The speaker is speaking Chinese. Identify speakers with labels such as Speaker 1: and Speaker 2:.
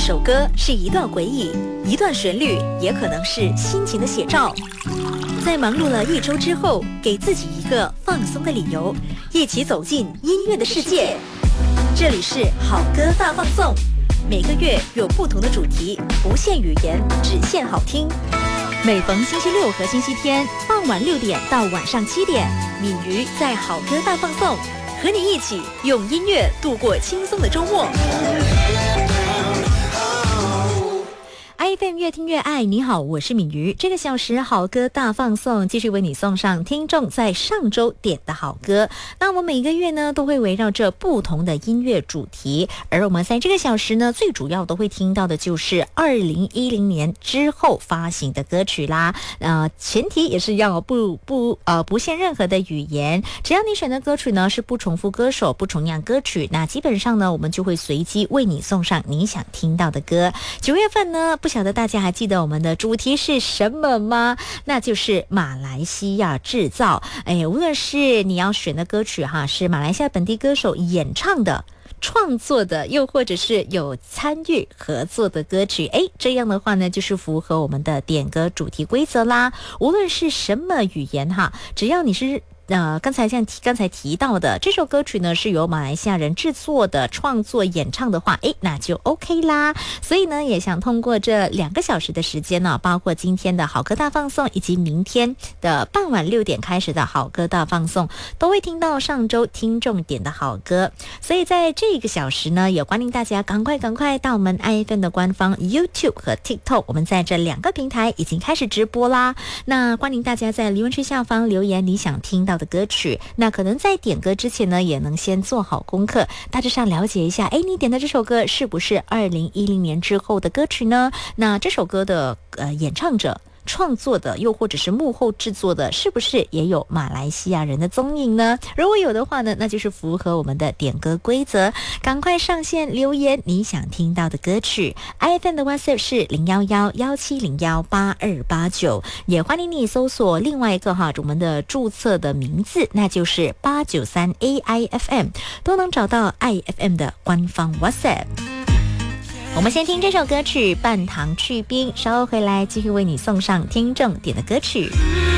Speaker 1: 首歌是一段回忆，一段旋律也可能是心情的写照。在忙碌了一周之后，给自己一个放松的理由，一起走进音乐的世界。这里是好歌大放送，每个月有不同的主题，不限语言，只限好听。每逢星期六和星期天傍晚6点到晚上7点，敏瑜在好歌大放送，和你一起用音乐度过轻松的周末。iFM 越听越爱，你好，我是敏瑜。这个小时好歌大放送，继续为你送上听众在上周点的好歌。那我们每个月呢，都会围绕着不同的音乐主题，而我们在这个小时呢，最主要都会听到的就是2010年之后发行的歌曲啦。前提也是要不限任何的语言，只要你选的歌曲呢是不重复歌手、不重样歌曲，那基本上呢，我们就会随机为你送上你想听到的歌。9月份呢，不晓得大家还记得我们的主题是什么吗？那就是马来西亚制造。无论是你要选的歌曲是马来西亚本地歌手演唱的、创作的，又或者是有参与合作的歌曲，这样的话呢，就是符合我们的点歌主题规则啦。无论是什么语言只要你是刚才提到的这首歌曲呢，是由马来西亚人制作的、创作、演唱的话，那就 OK 啦。所以呢，也想通过这2个小时的时间呢，包括今天的好歌大放送，以及明天的傍晚6点开始的好歌大放送，都会听到上周听众点的好歌。所以在这个小时呢，也欢迎大家赶快到我们 iFM 的官方 YouTube 和 TikTok， 我们在这2个平台已经开始直播啦。那欢迎大家在留言区下方留言你想听到的歌曲，那可能在点歌之前呢，也能先做好功课，大致上了解一下，你点的这首歌是不是2010年之后的歌曲呢？那这首歌的演唱者、创作的，又或者是幕后制作的，是不是也有马来西亚人的踪影呢？如果有的话呢，那就是符合我们的点歌规则。赶快上线留言你想听到的歌曲。iFM 的 WhatsApp 是011-1701-8289，也欢迎你搜索另外一个我们的注册的名字，那就是893AIFM， 都能找到 iFM 的官方 WhatsApp。我们先听这首歌曲《半糖去冰》，稍后回来继续为你送上听众点的歌曲。